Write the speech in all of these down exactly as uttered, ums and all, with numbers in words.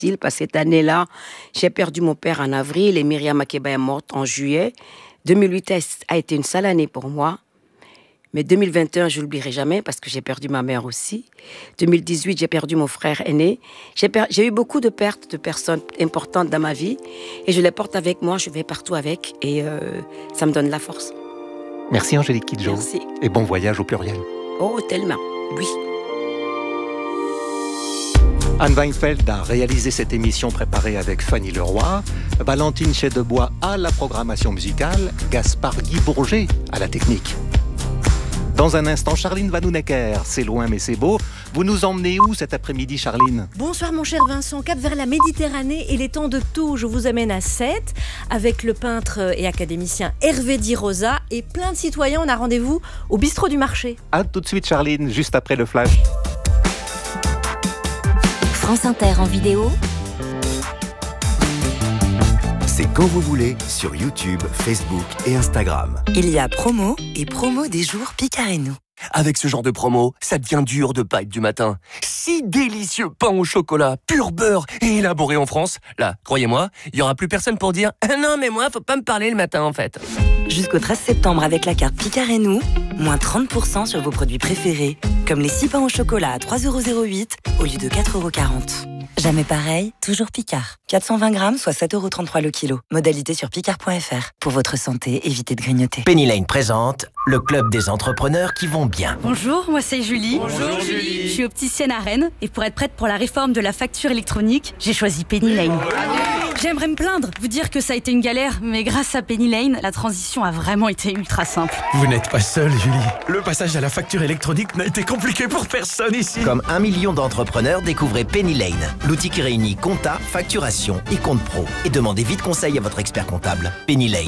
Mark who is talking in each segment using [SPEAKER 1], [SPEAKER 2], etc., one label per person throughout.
[SPEAKER 1] parce que cette année-là, j'ai perdu mon père en avril et Myriam Makeba est morte en juillet. deux mille huit a été une sale année pour moi. Mais deux mille vingt et un, je ne l'oublierai jamais parce que j'ai perdu ma mère aussi. deux mille dix-huit, j'ai perdu mon frère aîné. J'ai, per- j'ai eu beaucoup de pertes de personnes importantes dans ma vie et je les porte avec moi, je vais partout avec et euh, ça me donne de la force.
[SPEAKER 2] Merci Angélique Kidjo.
[SPEAKER 1] Merci.
[SPEAKER 2] Et bon voyage au pluriel.
[SPEAKER 1] Oh, tellement, oui.
[SPEAKER 2] Anne Weinfeld a réalisé cette émission préparée avec Fanny Leroy, Valentine Chedebois à la programmation musicale, Gaspard Guy Bourget à la technique. Dans un instant, Charline Vanhoenacker, c'est loin mais c'est beau. Vous nous emmenez où cet après-midi, Charline ?
[SPEAKER 3] Bonsoir mon cher Vincent, cap vers la Méditerranée et les temps de Thau. Je vous amène à Sète avec le peintre et académicien Hervé Di Rosa et plein de citoyens. On a rendez-vous au bistrot du marché.
[SPEAKER 2] A tout de suite, Charline, juste après le flash.
[SPEAKER 4] France Inter en vidéo.
[SPEAKER 5] C'est quand vous voulez sur YouTube, Facebook et Instagram.
[SPEAKER 6] Il y a promo et promo des jours Picard et nous.
[SPEAKER 5] Avec ce genre de promo, ça devient dur de pas être du matin. Si délicieux pain au chocolat, pur beurre et élaboré en France. Là, croyez-moi, il y aura plus personne pour dire ah « Non mais moi, faut pas me parler le matin en fait ».
[SPEAKER 6] Jusqu'au treize septembre avec la carte Picard et nous, moins trente pour cent sur vos produits préférés, comme les six pains au chocolat à trois euros zéro huit au lieu de quatre euros quarante. Jamais pareil, toujours Picard. quatre cent vingt grammes, soit sept euros trente-trois le kilo. Modalité sur picard point f r. Pour votre santé, évitez de grignoter.
[SPEAKER 7] Penny Lane présente le club des entrepreneurs qui vont bien.
[SPEAKER 8] Bonjour, moi c'est Julie.
[SPEAKER 9] Bonjour Julie.
[SPEAKER 8] Je suis opticienne à Rennes et pour être prête pour la réforme de la facture électronique, j'ai choisi Penny Lane. J'aimerais me plaindre, vous dire que ça a été une galère, mais grâce à Penny Lane, la transition a vraiment été ultra simple.
[SPEAKER 9] Vous n'êtes pas seule, Julie. Le passage à la facture électronique n'a été compliqué pour personne ici.
[SPEAKER 7] Comme un million d'entrepreneurs, découvrez Penny Lane, l'outil qui réunit compta, facturation et compte pro. Et demandez vite conseil à votre expert comptable. Penny Lane.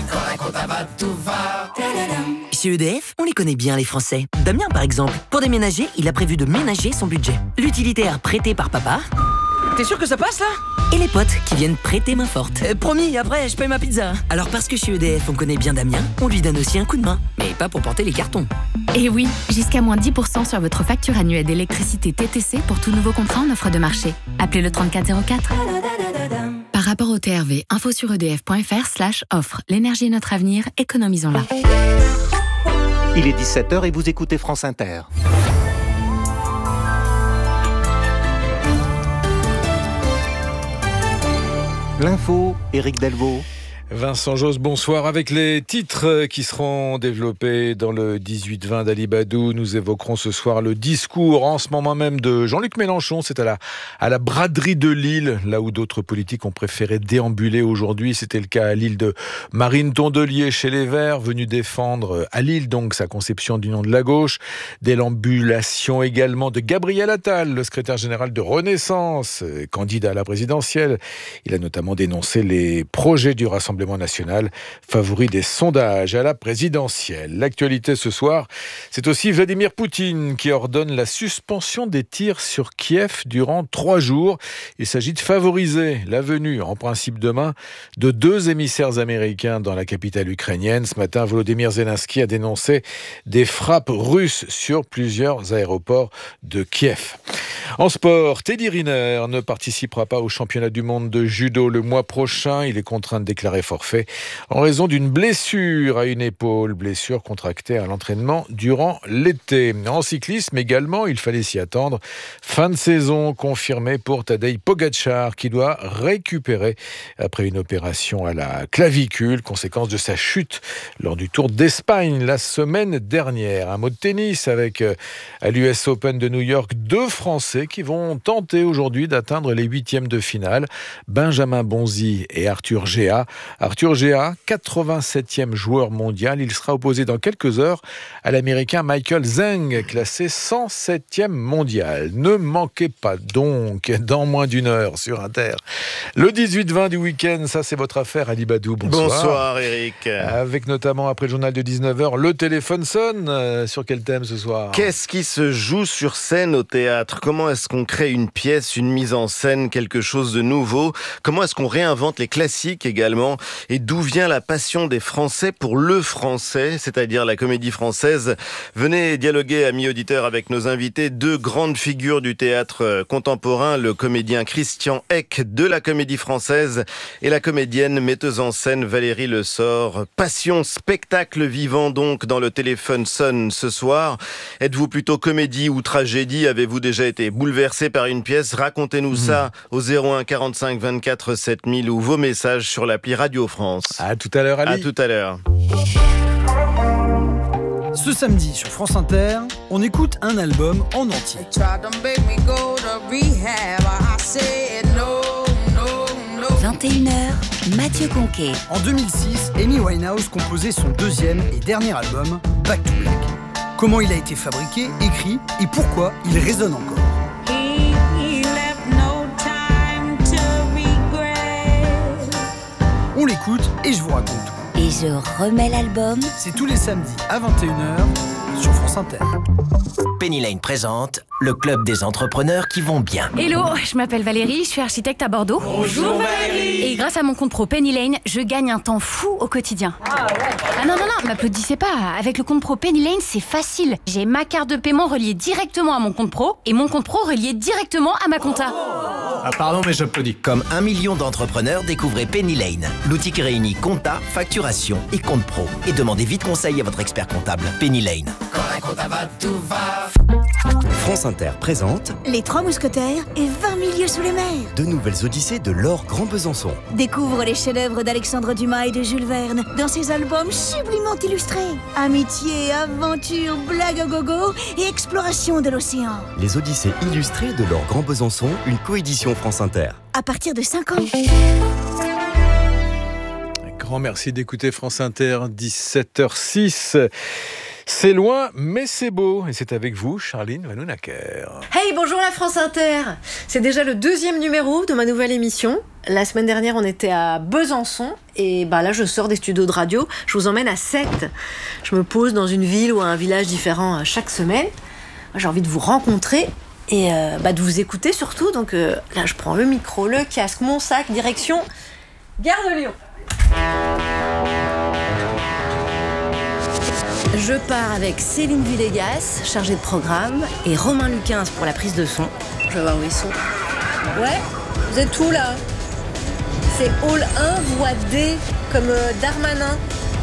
[SPEAKER 6] Chez E D F, on les connaît bien les Français. Damien par exemple, pour déménager, il a prévu de ménager son budget. L'utilitaire prêté par papa.
[SPEAKER 10] T'es sûr que ça passe là ?
[SPEAKER 6] Et les potes qui viennent prêter main forte.
[SPEAKER 10] euh, Promis, après je paye ma pizza.
[SPEAKER 6] Alors parce que chez E D F on connaît bien Damien, on lui donne aussi un coup de main. Mais pas pour porter les cartons.
[SPEAKER 11] Et oui, jusqu'à moins dix pour cent sur votre facture annuelle d'électricité T T C pour tout nouveau contrat en offre de marché. Appelez le trente-quatre zéro quatre. Par rapport au T R V, info sur edf.fr slash offre. L'énergie est notre avenir, économisons-la.
[SPEAKER 2] Il est dix-sept heures et vous écoutez France Inter. L'info, Éric Delvaux.
[SPEAKER 12] Vincent Josse, bonsoir. Avec les titres qui seront développés dans le dix-huit vingt d'Ali Badou, nous évoquerons ce soir le discours en ce moment même de Jean-Luc Mélenchon. C'est à la, à la braderie de Lille, là où d'autres politiques ont préféré déambuler aujourd'hui. C'était le cas à Lille de Marine Tondelier chez Les Verts, venue défendre à Lille donc sa conception d'union de la gauche. Déambulation également de Gabriel Attal, le secrétaire général de Renaissance, candidat à la présidentielle. Il a notamment dénoncé les projets du Rassemblement national, favori des sondages à la présidentielle. L'actualité ce soir, c'est aussi Vladimir Poutine qui ordonne la suspension des tirs sur Kiev durant trois jours. Il s'agit de favoriser la venue, en principe demain, de deux émissaires américains dans la capitale ukrainienne. Ce matin, Volodymyr Zelensky a dénoncé des frappes russes sur plusieurs aéroports de Kiev. En sport, Teddy Riner ne participera pas au championnat du monde de judo le mois prochain. Il est contraint de déclarer forfait en raison d'une blessure à une épaule, blessure contractée à l'entraînement durant l'été. En cyclisme également, il fallait s'y attendre. Fin de saison confirmée pour Tadej Pogačar qui doit récupérer après une opération à la clavicule, conséquence de sa chute lors du Tour d'Espagne la semaine dernière. Un mot de tennis avec à l'U S Open de New York deux Français qui vont tenter aujourd'hui d'atteindre les huitièmes de finale. Benjamin Bonzi et Arthur Géa. Arthur Géa, quatre-vingt-septième joueur mondial. Il sera opposé dans quelques heures à l'Américain Michael Zheng, classé cent septième mondial. Ne manquez pas donc, dans moins d'une heure sur Inter, le dix-huit vingt du week-end. Ça, c'est votre affaire, Ali Badou. Bonsoir.
[SPEAKER 13] Bonsoir, Eric.
[SPEAKER 12] Avec notamment, après le journal de dix-neuf heures, le téléphone sonne. Euh, sur quel thème ce soir ?
[SPEAKER 13] Qu'est-ce qui se joue sur scène au théâtre ? Comment est-ce qu'on crée une pièce, une mise en scène, quelque chose de nouveau ? Comment est-ce qu'on réinvente les classiques également ? et d'où vient la passion des Français pour le français, c'est-à-dire la comédie française. Venez dialoguer, amis auditeurs, avec nos invités, deux grandes figures du théâtre contemporain, le comédien Christian Eck de la comédie française et la comédienne metteuse en scène Valérie Le Sort. Passion, spectacle vivant donc dans le téléphone sonne ce soir. Êtes-vous plutôt comédie ou tragédie? Avez-vous déjà été bouleversé par une pièce? Racontez-nous mmh. ça au zéro un quarante-cinq vingt-quatre sept mille ou vos messages sur l'appli Radio France.
[SPEAKER 12] À tout à l'heure, Ali.
[SPEAKER 13] À tout à l'heure.
[SPEAKER 14] Ce samedi sur France Inter, on écoute un album en entier.
[SPEAKER 4] vingt et une heures, Mathieu Conquet.
[SPEAKER 14] En deux mille six, Amy Winehouse composait son deuxième et dernier album, Back to Black. Comment il a été fabriqué, écrit et pourquoi il résonne encore. On l'écoute et je vous raconte tout.
[SPEAKER 4] Et je remets l'album.
[SPEAKER 14] C'est tous les samedis à vingt et une heures sur France Inter.
[SPEAKER 7] Penny Lane présente le club des entrepreneurs qui vont bien.
[SPEAKER 8] Hello, je m'appelle Valérie, je suis architecte à Bordeaux.
[SPEAKER 15] Bonjour Valérie.
[SPEAKER 8] Et grâce à mon compte pro Penny Lane, je gagne un temps fou au quotidien. Ah, ouais. ah non, non, non, m'applaudissez pas. Avec le compte pro Penny Lane, c'est facile. J'ai ma carte de paiement reliée directement à mon compte pro et mon compte pro relié directement à ma compta.
[SPEAKER 9] Ah pardon, mais j'applaudis.
[SPEAKER 7] Comme un million d'entrepreneurs, découvrez Penny Lane, l'outil qui réunit compta, facturation et compte pro. Et demandez vite conseil à votre expert comptable. Penny Lane.
[SPEAKER 15] Quand un compta va, tout va.
[SPEAKER 16] France Inter présente
[SPEAKER 17] Les Trois Mousquetaires et vingt milieux sous les mers.
[SPEAKER 16] Deux nouvelles odyssées de Laure Grand Besançon.
[SPEAKER 17] Découvre les chefs-d'œuvre d'Alexandre Dumas et de Jules Verne dans ses albums sublimement illustrés. Amitié, aventure, blague à gogo et exploration de l'océan.
[SPEAKER 16] Les Odyssées illustrées de Laure Grand Besançon, une coédition France Inter.
[SPEAKER 17] À partir de cinq ans.
[SPEAKER 12] Grand merci d'écouter France Inter, dix-sept heures six. C'est loin, mais c'est beau. Et c'est avec vous, Charline Vanhoenacker.
[SPEAKER 3] Hey, bonjour la France Inter. C'est déjà le deuxième numéro de ma nouvelle émission. La semaine dernière, on était à Besançon. Et bah là, je sors des studios de radio. Je vous emmène à Sète. Je me pose dans une ville ou un village différent chaque semaine. J'ai envie de vous rencontrer et euh, bah, de vous écouter surtout. Donc euh, là, je prends le micro, le casque, mon sac, direction Gare de Lyon. Je pars avec Céline Villegas, chargée de programme, et Romain Lucas pour la prise de son. Je vais voir où ils sont. Ouais, vous êtes où là? C'est Hall un, voie D, comme euh, Darmanin.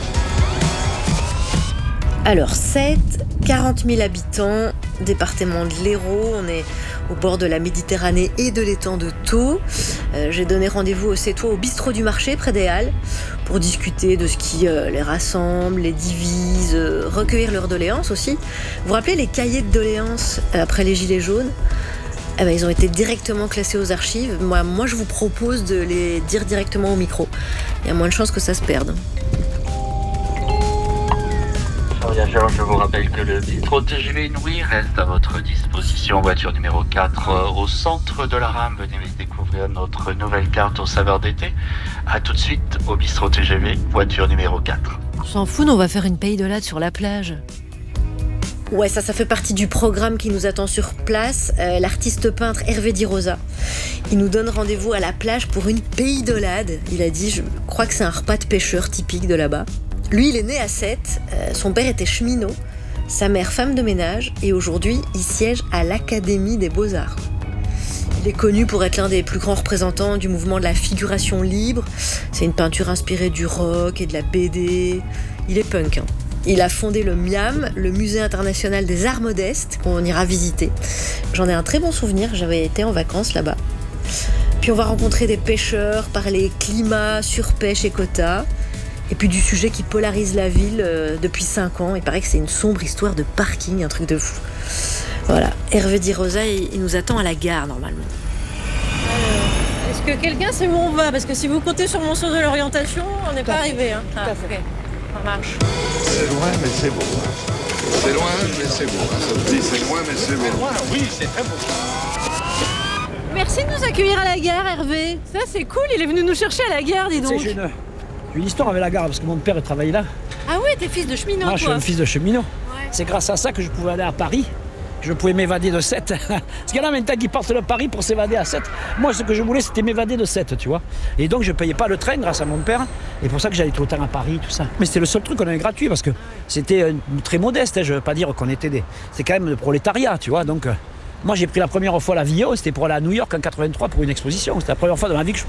[SPEAKER 3] Alors, Sète, quarante mille habitants, département de l'Hérault, on est au bord de la Méditerranée et de l'étang de Thau. Euh, j'ai donné rendez-vous aux Sétois au bistrot du marché près des Halles pour discuter de ce qui euh, les rassemble, les divise, euh, recueillir leurs doléances aussi. Vous vous rappelez les cahiers de doléances euh, après les Gilets jaunes? Eh ben, ils ont été directement classés aux archives. Moi, moi, je vous propose de les dire directement au micro. Il y a moins de chances que ça se perde.
[SPEAKER 18] Voyageurs, je vous rappelle que le bistrot T G V Inouï reste à votre disposition. Voiture numéro quatre euh, au centre de la rame. Venez découvrir notre nouvelle carte aux saveurs d'été. A tout de suite au bistrot T G V, voiture numéro quatre.
[SPEAKER 3] On s'en fout, on va faire une paille de latte sur la plage. Ouais, ça, ça fait partie du programme qui nous attend sur place. Euh, l'artiste peintre Hervé Di Rosa. Il nous donne rendez-vous à la plage pour une péidolade. Il a dit, je crois que c'est un repas de pêcheur typique de là-bas. Lui, il est né à Sète, euh, son père était cheminot, sa mère femme de ménage, et aujourd'hui, il siège à l'Académie des Beaux-Arts. Il est connu pour être l'un des plus grands représentants du mouvement de la figuration libre. C'est une peinture inspirée du rock et de la B D. Il est punk, hein. Il a fondé le MIAM, le Musée international des arts modestes, qu'on ira visiter. J'en ai un très bon souvenir, j'avais été en vacances là-bas. Puis on va rencontrer des pêcheurs, parler climat, surpêche et quotas. Et puis du sujet qui polarise la ville euh, depuis cinq ans. Il paraît que c'est une sombre histoire de parking, un truc de fou. Voilà, Hervé Di Rosa, il, il nous attend à la gare normalement.
[SPEAKER 19] Alors, est-ce que quelqu'un sait où on va? Parce que si vous comptez sur mon sens de l'orientation, on n'est pas arrivé. Hein. Ah, ok, ça marche.
[SPEAKER 20] C'est loin, mais c'est beau. C'est loin, mais c'est beau. Ça me dit, c'est loin, mais c'est beau. Loin, oui, c'est très beau.
[SPEAKER 19] Merci de nous accueillir à la gare, Hervé. Ça, c'est cool, il est venu nous chercher à la gare, dis donc.
[SPEAKER 21] C'est une... J'ai une histoire avec la gare parce que mon père il travaillait là.
[SPEAKER 19] Ah ouais, t'es fils de cheminot,
[SPEAKER 21] ah,
[SPEAKER 19] toi.
[SPEAKER 21] Je suis un fils de cheminot.
[SPEAKER 19] Ouais.
[SPEAKER 21] C'est grâce à ça que je pouvais aller à Paris je pouvais m'évader de sept. Parce qu'il y en a maintenant qui partent de Paris pour s'évader à sept. Moi, ce que je voulais, c'était m'évader de sept, tu vois. Et donc, je ne payais pas le train grâce à mon père. Et pour ça que j'allais tout le temps à Paris, tout ça. Mais c'était le seul truc qu'on avait gratuit parce que c'était euh, très modeste. Hein, je ne veux pas dire qu'on était des. C'est quand même le prolétariat, tu vois. Donc, euh, moi, j'ai pris la première fois l'avion. C'était pour aller à New York en quatre-vingt-trois pour une exposition. C'était la première fois de ma vie que je